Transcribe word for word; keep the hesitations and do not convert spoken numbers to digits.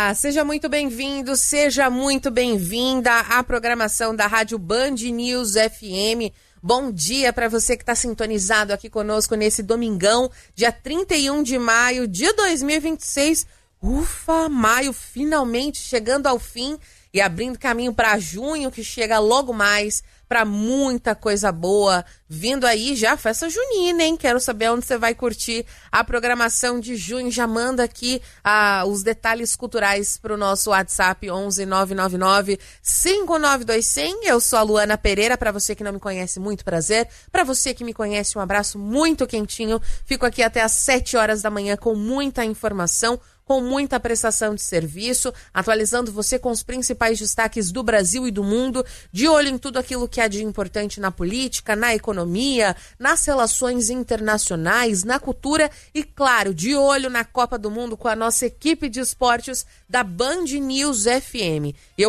Olá, seja muito bem-vindo, seja muito bem-vinda à programação da Rádio Band News F M. Bom dia para você que está sintonizado aqui conosco nesse domingão, dia trinta e um de maio de dois mil e vinte e seis. Ufa, maio finalmente chegando ao fim e abrindo caminho para junho, que chega logo mais, para muita coisa boa. Vindo aí já a festa junina, hein? Quero saber onde você vai curtir a programação de junho. Já manda aqui ah, os detalhes culturais para o nosso WhatsApp onze nove nove nove, cinco nove dois zero zero. Eu sou a Luana Pereira. Para você que não me conhece, muito prazer. Para você que me conhece, um abraço muito quentinho. Fico aqui até às sete horas da manhã com muita informação, com muita prestação de serviço, atualizando você com os principais destaques do Brasil e do mundo, de olho em tudo aquilo que há de importante na política, na economia, nas relações internacionais, na cultura e, claro, de olho na Copa do Mundo com a nossa equipe de esportes da Band News F M. Eu